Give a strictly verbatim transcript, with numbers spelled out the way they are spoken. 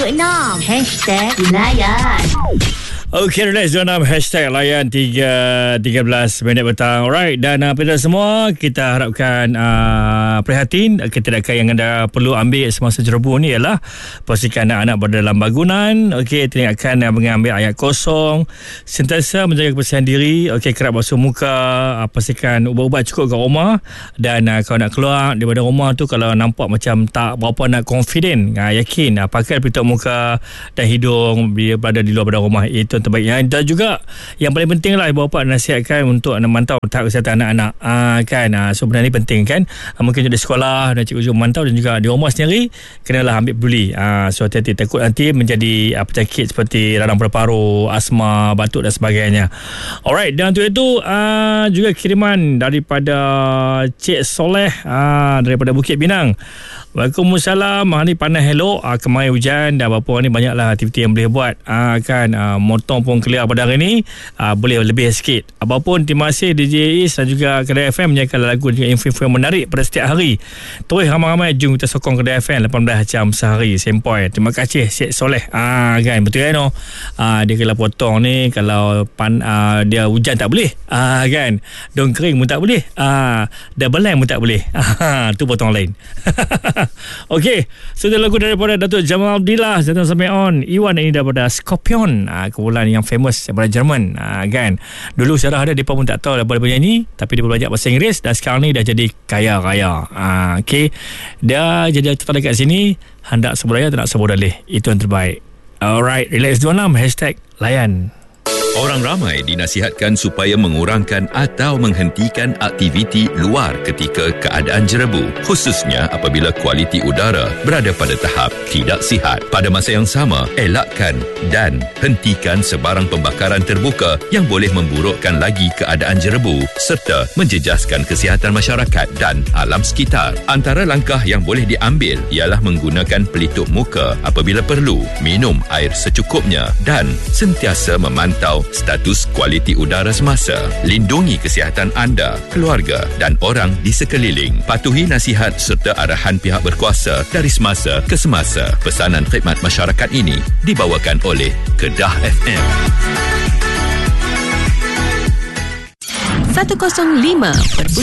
tujuh enam Hashtag Layan. Okey, relax dua enam Hashtag Layan tiga tiga belas minit petang. Alright, dan uh, pada semua, kita harapkan uh, prihatin. Ketindakan yang anda perlu ambil semasa jerebu ni ialah pastikan anak-anak berada dalam bangunan. Okey, tindakan uh, mengambil ayat kosong, sentiasa menjaga kebersihan diri. Okey, kerap basuh muka, uh, pastikan ubat-ubat cukup kat rumah. Dan uh, kalau nak keluar daripada rumah tu, kalau nampak macam tak berapa nak confident, uh, yakin uh, pakai pelitup muka dan hidung bila berada di luar badan rumah. Itu terbaik. Dan juga yang paling penting lah, ibu bapa nasihatkan untuk memantau tahap kesihatan anak-anak. Aa, kan aa, so benda ni penting kan. Aa, mungkin di sekolah dan cikgu-cikgu memantau, dan juga di rumah sendiri kenalah ambil peduli. Aa, so hati-hati, takut nanti menjadi aa, penyakit seperti radang paru-paru, asma, batuk dan sebagainya. Alright, dan untuk itu aa, juga kiriman daripada Cik Soleh aa, daripada Bukit Pinang. Waalaikumsalam. Hari ni panas hello, ah, kemarin hujan dan apa ni banyaklah aktiviti yang boleh buat. Ah, kan ah, motong pun clear pada hari ni, ah, boleh lebih sikit. Apapun, terima kasih D J Is dan juga Kedai F M menyiapkan lagu dengan info-info yang menarik pada setiap hari. Terus ramai-ramai jom kita sokong Kedai F M lapan belas jam sehari sempoi. Terima kasih Cik Soleh. Ah, kan betul kan no? Ah, dia kalau potong ni, kalau pan ah, dia hujan tak boleh. Ah, kan. Daun kering pun tak boleh. Ah, dah belai pun tak boleh. Ah, tu potong lain. Okey, sudah lagu daripada Datuk Jamal Abdillah, Zatan Sampai On. Iwan ini daripada Scorpion, ha, kumpulan yang famous daripada Jerman, ha, kan. Dulu saya ada, mereka pun tak tahu dia boleh bernyanyi, tapi dia belajar bahasa Inggeris dan sekarang ni dah jadi kaya raya. Ha, okey, dia jadi tetap dekat sini, hendak sebudaya tak nak sebudalih. Itu yang terbaik. Alright, relax dua enam Hashtag Layan. Orang ramai dinasihatkan supaya mengurangkan atau menghentikan aktiviti luar ketika keadaan jerebu, khususnya apabila kualiti udara berada pada tahap tidak sihat. Pada masa yang sama, elakkan dan hentikan sebarang pembakaran terbuka yang boleh memburukkan lagi keadaan jerebu serta menjejaskan kesihatan masyarakat dan alam sekitar. Antara langkah yang boleh diambil ialah menggunakan pelitup muka apabila perlu, minum air secukupnya dan sentiasa memantau status kualiti udara semasa. Lindungi kesihatan anda, keluarga dan orang di sekeliling. Patuhi nasihat serta arahan pihak berkuasa dari semasa ke semasa. Pesanan khidmat masyarakat ini dibawakan oleh Kedah F M. seratus lima